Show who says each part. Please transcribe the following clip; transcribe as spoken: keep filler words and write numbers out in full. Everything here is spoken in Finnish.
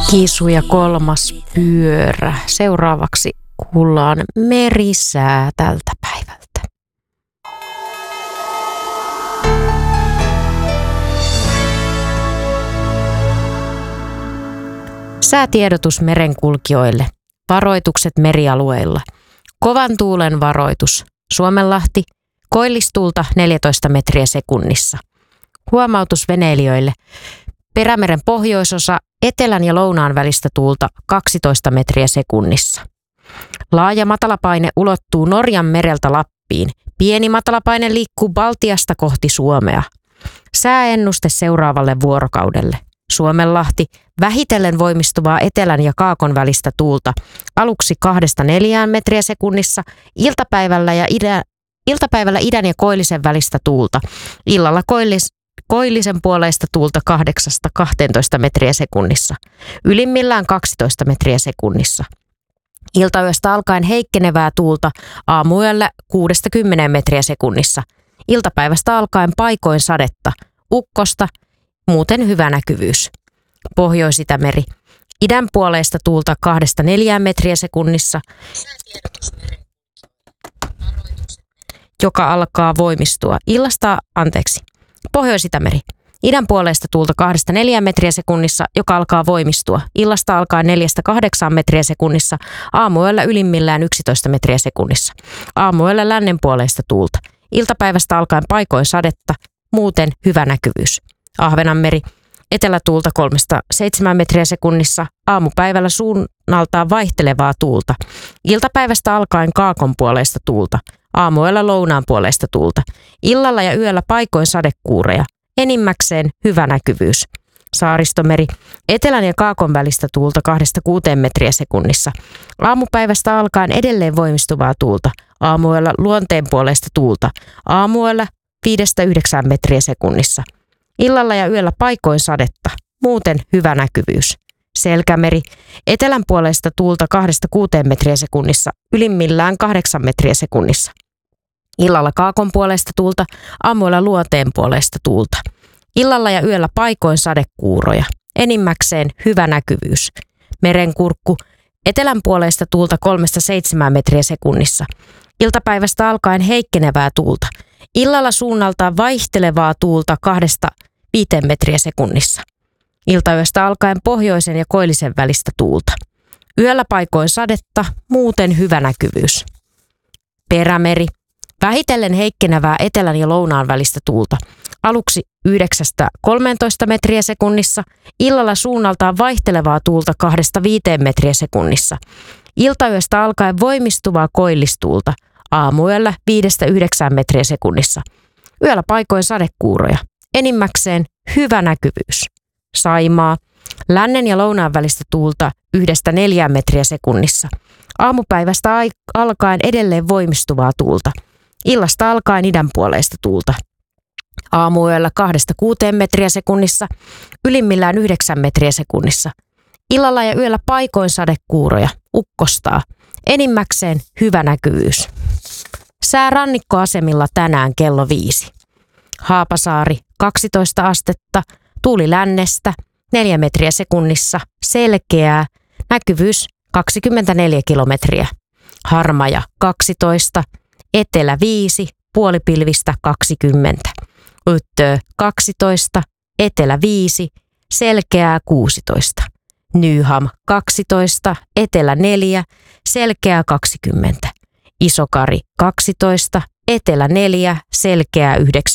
Speaker 1: Kisu ja kolmas pyörä. Seuraavaksi kuullaan merisää tältä päivältä. Säätiedotus merenkulkijoille. Varoitukset merialueilla. Kovan tuulen varoitus. Suomenlahti. Koillistuulta neljätoista metriä sekunnissa. Huomautus veneilijöille. Perämeren pohjoisosa etelän ja lounaan välistä tuulta kaksitoista metriä sekunnissa. Laaja matalapaine ulottuu Norjan mereltä Lappiin. Pieni matalapaine liikkuu Baltiasta kohti Suomea. Sääennuste seuraavalle vuorokaudelle. Suomenlahti, vähitellen voimistuvaa etelän ja kaakon välistä tuulta, aluksi kahdesta neljään metriä sekunnissa, iltapäivällä, ja idän, iltapäivällä idän ja koillisen välistä tuulta, illalla koillis, koillisen puoleista tuulta kahdeksasta kahteentoista metriä sekunnissa, ylimmillään kaksitoista metriä sekunnissa. Iltayöstä alkaen heikkenevää tuulta, aamuyöllä kuudesta kymmeneen metriä sekunnissa, iltapäivästä alkaen paikoin sadetta, ukkosta, muuten hyvä näkyvyys. Pohjois-Itämeri. Idän puoleista tuulta kahdesta neljään metriä sekunnissa, joka alkaa voimistua illasta, anteeksi. Pohjois-Itämeri. Idän puoleista tuulta kahdesta neljään metriä sekunnissa, joka alkaa voimistua. Illasta alkaa neljästä kahdeksaan metriä sekunnissa, aamuyöllä ylimmillään yksitoista metriä sekunnissa. Aamuyöllä lännen puoleista tuulta. Iltapäivästä alkaen paikoin sadetta, muuten hyvä näkyvyys. Ahvenanmeri. Etelätuulta kolmesta seitsemään metriä sekunnissa, aamupäivällä suunnaltaan vaihtelevaa tuulta. Iltapäivästä alkaen kaakon puoleista tuulta, aamuyöllä lounaan puoleista tuulta. Illalla ja yöllä paikoin sadekuureja, enimmäkseen hyvä näkyvyys. Saaristomeri. Etelän ja kaakon välistä tuulta kahdesta kuuteen metriä sekunnissa. Aamupäivästä alkaen edelleen voimistuvaa tuulta, aamuyöllä luonteen puoleista tuulta, aamuyöllä viidestä yhdeksään metriä sekunnissa. Illalla ja yöllä paikoin sadetta, muuten hyvä näkyvyys. Selkämeri. Etelän puolesta tuulta kahdesta kuuteen metriä sekunnissa, ylimmillään kahdeksan metriä sekunnissa. Illalla kaakon puolesta tuulta, aamuilla luonteen puolesta tuulta. Illalla ja yöllä paikoin sadekuuroja, enimmäkseen hyvä näkyvyys. Merenkurkku. Etelän puolesta tuulta kolmesta seitsemään metriä sekunnissa. Iltapäivästä alkaen heikkenevää tuulta. Illalla suunnaltaan vaihtelevaa tuulta kahdesta viiteen metriä sekunnissa. Iltayöstä alkaen pohjoisen ja koillisen välistä tuulta. Yöllä paikoin sadetta, muuten hyvä näkyvyys. Perämeri. Vähitellen heikkenevää etelän ja lounaan välistä tuulta. Aluksi yhdeksästä kolmeentoista metriä sekunnissa. Illalla suunnaltaan vaihtelevaa tuulta kahdesta viiteen metriä sekunnissa. Iltayöstä alkaen voimistuvaa koillistuulta. Aamuyöllä viidestä yhdeksään metriä sekunnissa. Yöllä paikoin sadekuuroja. Enimmäkseen hyvä näkyvyys. Saimaa. Lännen ja lounaan välistä tuulta yhdestä neljään metriä sekunnissa. Aamupäivästä alkaen edelleen voimistuvaa tuulta. Illasta alkaen idän puoleista tuulta. Aamuyöllä kahdesta kuuteen metriä sekunnissa. Ylimmillään yhdeksän metriä sekunnissa. Illalla ja yöllä paikoin sadekuuroja. Ukkostaa. Enimmäkseen hyvä näkyvyys. Sää rannikkoasemilla tänään kello viisi. Haapasaari kaksitoista astetta, tuuli lännestä, neljä metriä sekunnissa, selkeää, näkyvyys kaksikymmentäneljä kilometriä. Harmaja kaksitoista, etelä viisi, puolipilvistä kaksikymmentä. Yttöö kaksitoista, etelä viisi, selkeää kuusitoista. Nyham kaksitoista, etelä neljä, selkeää kaksikymmentä. Isokari kaksitoista, etelä neljä, selkeää yhdeksäntoista.